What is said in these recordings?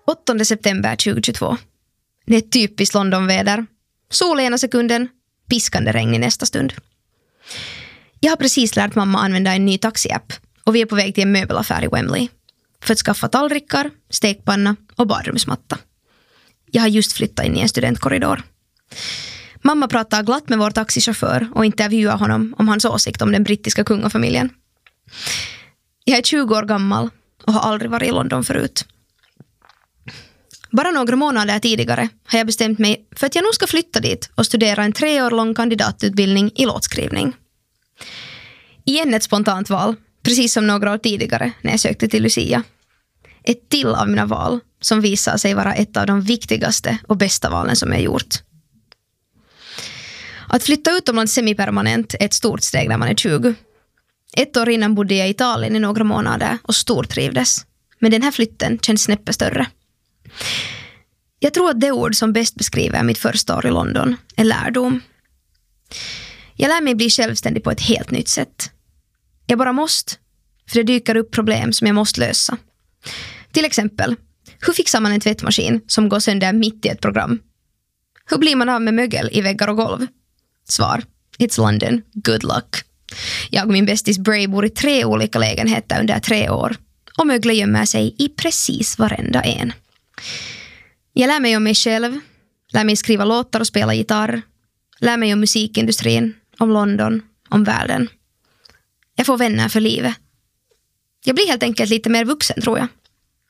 8 september 2022. Det är typiskt Londonväder. Sol ena sekunden, piskande regn i nästa stund. Jag har precis lärt mamma använda en ny taxiapp och vi är på väg till en möbelaffär i Wembley för att skaffa tallrikar, stekpanna och badrumsmatta. Jag har just flyttat in i en studentkorridor. Mamma pratar glatt med vår taxichaufför och intervjuar honom om hans åsikt om den brittiska kungafamiljen. Jag är 20 år gammal och har aldrig varit i London förut. Bara några månader tidigare har jag bestämt mig för att jag nog ska flytta dit och studera en 3 år lång kandidatutbildning i låtskrivning. Igen ett spontant val, precis som några år tidigare när jag sökte till Lucia. Ett till av mina val som visar sig vara ett av de viktigaste och bästa valen som jag gjort. Att flytta utomlands semipermanent är ett stort steg när man är 20. 1 år innan bodde jag i Italien i några månader och stortrivdes. Men den här flytten känns snäppet större. Jag tror att det ord som bäst beskriver mitt första år i London är lärdom. Jag lär mig bli självständig på ett helt nytt sätt. Jag bara måste, för det dyker upp problem som jag måste lösa. Till exempel, hur fixar man en tvättmaskin som går sönder mitt i ett program? Hur blir man av med mögel i väggar och golv? Svar, it's London, good luck. Jag och min bästis Bray bor i 3 olika lägenheter under 3 år. Och möglar gömmer sig i precis varenda en. Jag lär mig om mig själv, lär mig skriva låtar och spela gitarr, lär mig om musikindustrin, om London, om världen. Jag får vänner för livet. Jag blir helt enkelt lite mer vuxen, tror jag.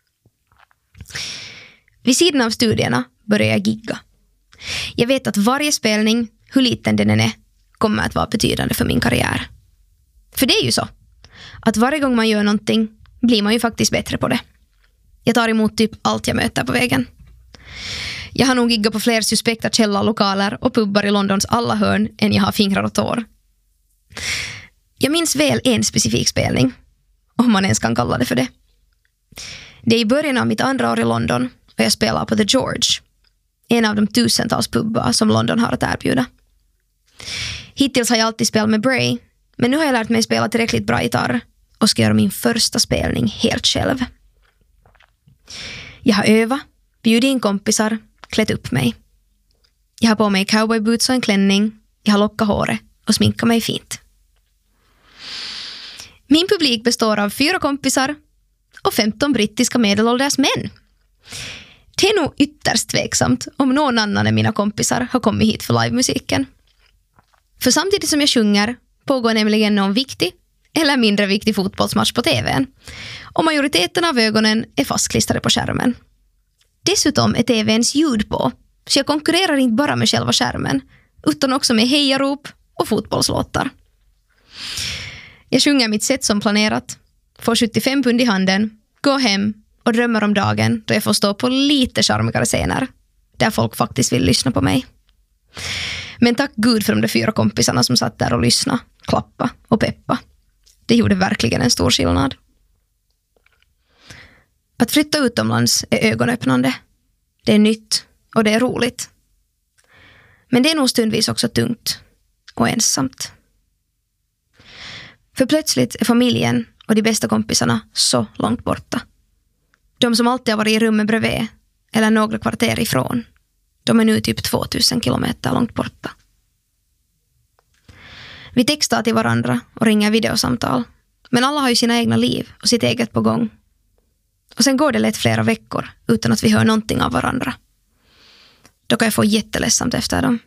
Vid sidan av studierna börjar jag gigga. Jag vet att varje spelning, hur liten den än är, kommer att vara betydande för min karriär. För det är ju så, att varje gång man gör någonting blir man ju faktiskt bättre på det. Jag tar emot typ allt jag möter på vägen. Jag har nog giggat på fler suspekta källarlokaler och pubbar i Londons alla hörn än jag har fingrar och tår. Jag minns väl en specifik spelning, om man ens kan kalla det för det. Det är i början av mitt andra år i London och jag spelar på The George, en av de tusentals pubbar som London har att erbjuda. Hittills har jag alltid spelat med Bray, men nu har jag lärt mig spela tillräckligt bra gitarr och ska göra min första spelning helt själv. Jag har övat, bjudit in kompisar, klätt upp mig. Jag har på mig cowboyboots och en klänning, jag har lockat håret och sminkat mig fint. Min publik består av 4 kompisar och 15 brittiska medelålders män. Det är nog ytterst tveksamt om någon annan än mina kompisar har kommit hit för livemusiken. För samtidigt som jag sjunger pågår nämligen någon viktig eller mindre viktig fotbollsmatch på tvn. Och majoriteten av ögonen är fastklistrade på skärmen. Dessutom är tvns ljud på, så jag konkurrerar inte bara med själva skärmen, utan också med hejarop och fotbollslåtar. Jag sjunger mitt sätt som planerat, får 75 pund i handen, går hem och drömmer om dagen då jag får stå på lite charmigare scener, där folk faktiskt vill lyssna på mig. Men tack Gud för de där 4 kompisarna som satt där och lyssnade, klappa och peppa. Det gjorde verkligen en stor skillnad. Att flytta utomlands är ögonöppnande. Det är nytt och det är roligt. Men det är nog stundvis också tungt och ensamt. För plötsligt är familjen och de bästa kompisarna så långt borta. De som alltid har varit i rummet bredvid eller några kvarter ifrån, de är nu typ 2000 kilometer långt borta. Vi textar till varandra och ringer videosamtal. Men alla har ju sina egna liv och sitt eget på gång. Och sen går det lätt flera veckor utan att vi hör någonting av varandra. Då kan jag få jätteledsamt efter dem.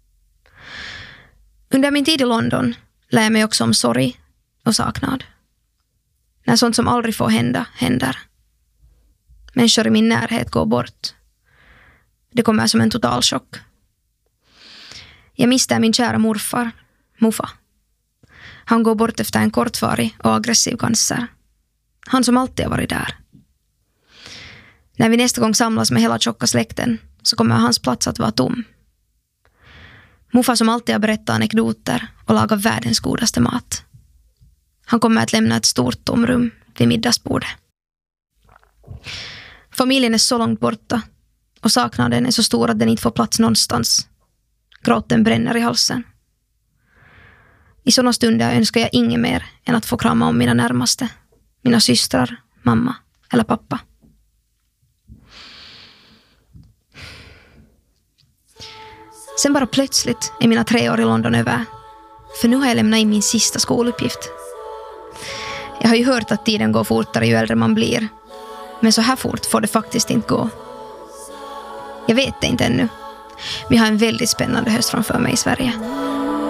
Under min tid i London lär jag mig också om sorg och saknad. När sånt som aldrig får hända, händer. Människor i min närhet går bort. Det kommer som en total chock. Jag miste min kära morfar, Muffa. Han går bort efter en kortvarig och aggressiv cancer. Han som alltid har varit där. När vi nästa gång samlas med hela tjocka släkten så kommer hans plats att vara tom. Muffa som alltid har berättat anekdoter och lagat världens godaste mat. Han kommer att lämna ett stort tomrum vid middagsbordet. Familjen är så långt borta och saknaden är så stor att den inte får plats någonstans. Gråten bränner i halsen. I sådana stunder önskar jag inget mer än att få krama om mina närmaste. Mina systrar, mamma eller pappa. Sen bara plötsligt är mina 3 år i London över. För nu har jag lämnat in min sista skoluppgift. Jag har ju hört att tiden går fortare ju äldre man blir. Men så här fort får det faktiskt inte gå. Jag vet det inte ännu. Vi har en väldigt spännande höst framför mig i Sverige.